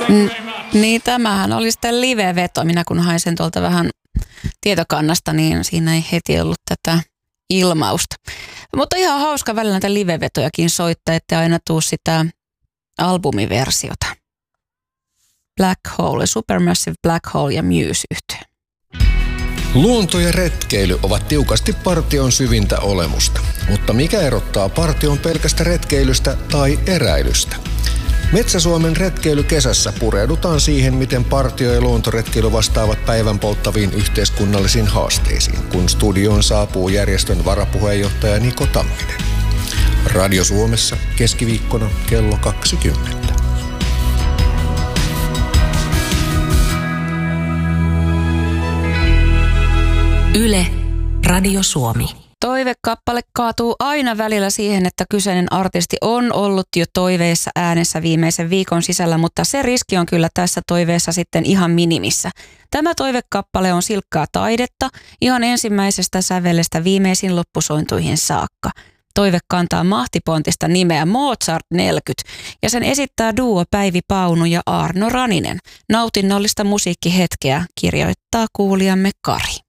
Niin tämähän oli sitten live-veto. Minä kun hain sen tuolta vähän tietokannasta, niin siinä ei heti ollut tätä ilmausta. Mutta ihan hauska välillä näitä live-vetojakin soittaa, ettei aina tuu sitä albumiversiota. Black Hole, Supermassive Black Hole ja Muse-yhtye. Luonto ja retkeily ovat tiukasti partion syvintä olemusta. Mutta mikä erottaa partion pelkästä retkeilystä tai eräilystä? Metsä-Suomen retkeilykesässä pureudutaan siihen, miten partio- ja luontoretkeily vastaavat päivän polttaviin yhteiskunnallisiin haasteisiin, kun studioon saapuu järjestön varapuheenjohtaja Niko Tamminen. Radio Suomessa keskiviikkona kello 20. Yle, Radio Suomi. Toivekappale kaatuu aina välillä siihen, että kyseinen artisti on ollut jo toiveissa äänessä viimeisen viikon sisällä, mutta se riski on kyllä tässä toiveessa sitten ihan minimissä. Tämä toivekappale on silkkaa taidetta ihan ensimmäisestä sävelestä viimeisin loppusointuihin saakka. Toive kantaa mahtipontista nimeä Mozart 40 ja sen esittää duo Päivi Paunu ja Arno Raninen. Nautinnollista musiikkihetkeä kirjoittaa kuulijamme Kari.